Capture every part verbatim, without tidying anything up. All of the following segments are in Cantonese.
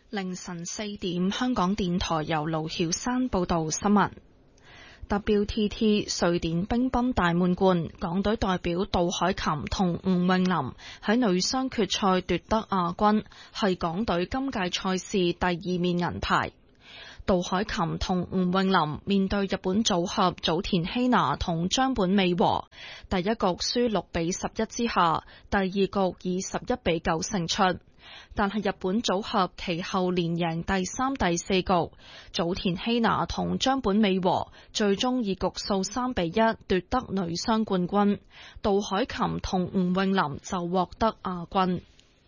凌晨四點，香港電台由盧曉山報道新聞。W T T 瑞典乒乓大滿貫，港隊代表杜凱琹同吳詠琳喺女雙決賽奪得亞軍，係港隊今屆賽事第二面銀牌。杜凱琹同吳詠琳面對日本組合早田希娜同張本美和，第一局輸六比十一之下，第二局以十一比九勝出。但係日本組合其後連贏第三、第四局，早田希娜同張本美和最終以局數三比一奪得女雙冠軍，杜凱琹同吳詠琳就獲得亞軍。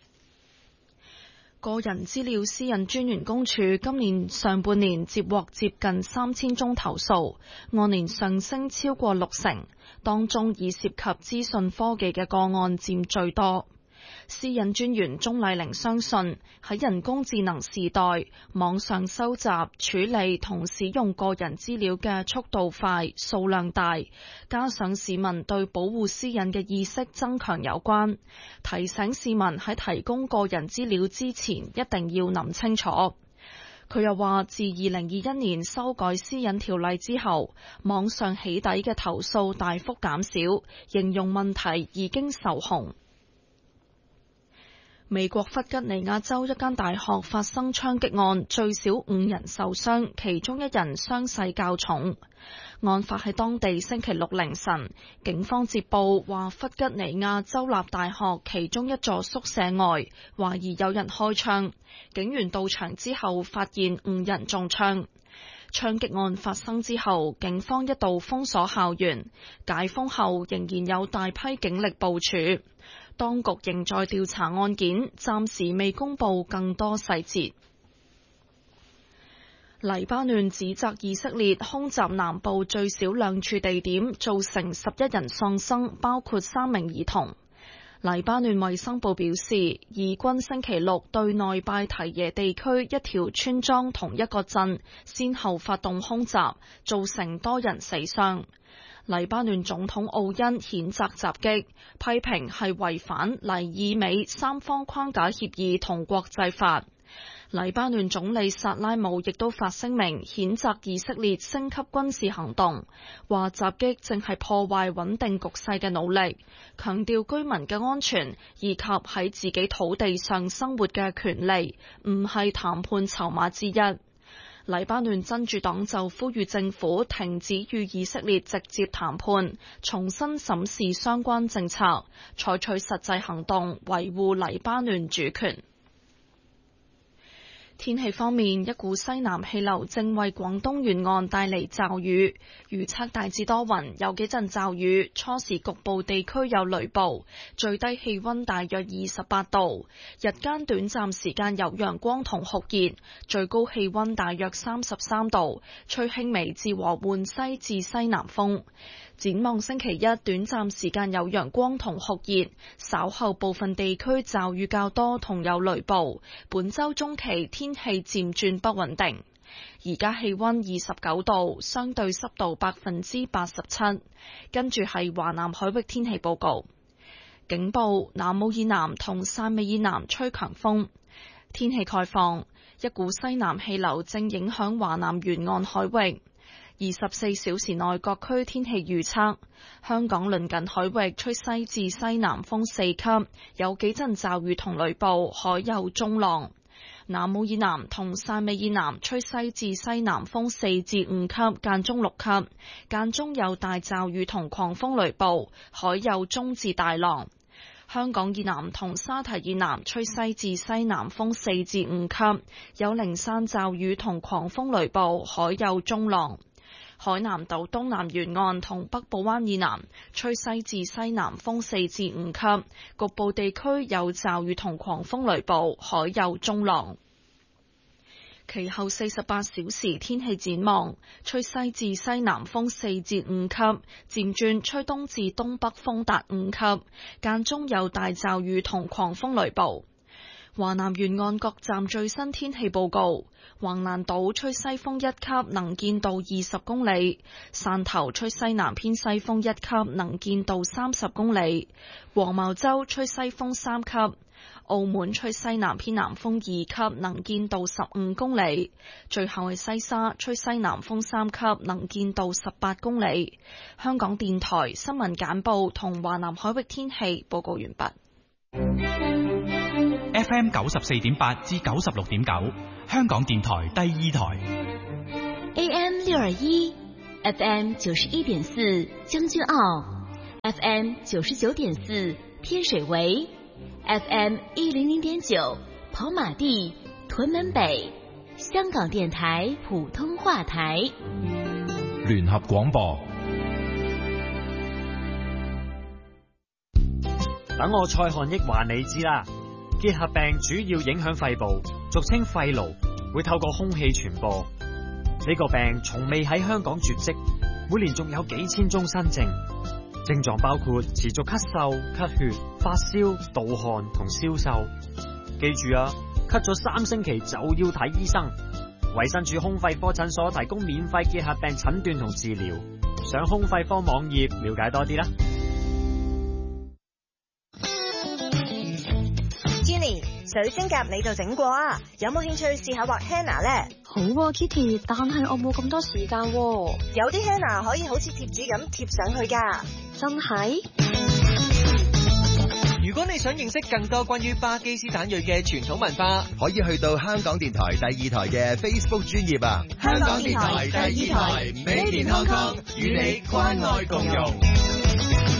個人資料私隱專員公署今年上半年接獲接近三千宗投訴，按年上升超過六成，當中以涉及資訊科技嘅個案佔最多。私隱專員鍾麗玲相信喺人工智能時代，網上收集、處理同使用個人資料嘅速度快、數量大，加上市民對保護私隱嘅意識增強有關，提醒市民喺提供個人資料之前一定要諗清楚。佢又話，自二零二一年修改私隱條例之後，網上起底嘅投訴大幅減少，形容問題已經受控。美國弗吉尼亞州一間大學發生槍擊案，最少五人受傷，其中一人傷勢較重。案發喺當地星期六凌晨，警方接報話弗吉尼亞州立大學其中一座宿舍外懷疑有人開槍，警員到場之後發現五人中槍。槍擊案發生之後，警方一度封鎖校園，解封後仍然有大批警力部署。當局仍在調查案件，暫時未公布更多細節。黎巴嫩指責以色列空襲南部最少兩處地點，造成十一人喪生，包括三名兒童。黎巴嫩衛生部表示，以軍星期六對內拜提耶地區一條村莊同一個鎮先後發動空襲，造成多人死傷。黎巴嫩總統奧恩譴責襲擊，批評係違反黎以美三方框架協議同國際法。黎巴嫩總理薩拉姆亦都發聲明譴責以色列升級軍事行動，話襲擊正係破壞穩定局勢嘅努力，強調居民嘅安全以及喺自己土地上生活嘅權利唔係談判籌碼之一。黎巴嫩真主黨就呼籲政府停止與以色列直接談判，重新審視相關政策，採取實際行動維護黎巴嫩主權。天氣方面，一股西南氣流正為廣東沿岸帶嚟驟雨，預測大致多雲，有幾陣驟雨，初時局部地區有雷暴，最低氣溫大約二十八度，日間短暫時間有陽光同酷熱，最高氣溫大約三十三度，吹輕微至和緩西至西南風。展望星期一，短暫時間有陽光同酷熱，稍後部分地區驟雨較多同有雷暴。本週中期天氣漸轉不穩定。而家氣溫二十九度，相對濕度百分之八十七。跟住係華南海域天氣報告。警報：南澳以南同汕尾以南吹強風。天氣概況：一股西南氣流正影響華南沿岸海域。二十四小時內各區天氣預測：香港鄰近海域吹西至西南風四級，有幾陣驟雨同雷暴，海有中浪。南澳以南同汕尾以南吹西至西南風四至五級，間中六級，間中有大驟雨同狂風雷暴，海有中至大浪。香港以南同沙堤以南吹西至西南風四至五級，有零散驟雨同狂風雷暴，海有中浪。海南島東南沿岸同北部灣以南吹西至西南風四至五級，局部地區有驟雨同狂風雷暴，海有中浪。其後四十八小時天氣展望：吹西至西南風四至五級，漸轉吹東至東北風達五級，間中有大驟雨同狂風雷暴。華南沿岸各站最新天氣報告：橫瀾島吹西風一級，能見度二十公里；汕頭吹西南偏西風一級，能見度三十公里；黃茅洲吹西風三級； 澳門吹西南偏南風二級，能見度十五公里。最後係西沙，吹西南風三級，能見度十八公里。香港電台新聞簡報同華南海域天氣報告完畢。 F M 九十四點八至九十六點九，香港電台第二台。 A M 六二一，F M 九十一點四，將軍澳 ，F M 九十九點四，天水圍 ，F M 一零零點九，跑馬地、屯門北，香港電台普通話台。 聯合廣播。 等我蔡漢益話你知啦。結核病主要影響肺部，俗稱肺癆，會透過空氣傳播。呢個病從未喺香港絕迹，每年仲有幾千宗新症。症狀包括持續咳嗽、咳血、發燒、盜汗同消瘦。記住啊，咳咗三星期就要睇醫生。衛生署胸肺科診所提供免費結核病診斷同治療，上胸肺科網頁了解多啲啦。 水晶甲你就整過啊？有冇興趣試下畫 henna 呢？ 好啊 Kitty， 但係我冇咁多時間喎。 有啲 henna 可以好似貼紙咁貼上去噶。 真係？ 如果你想認識更多關於巴基斯坦裔嘅傳統文化， 可以去到香港電台第二台嘅 Facebook 專頁啊！ 香港電台第二台，美健康康，與你關愛共融。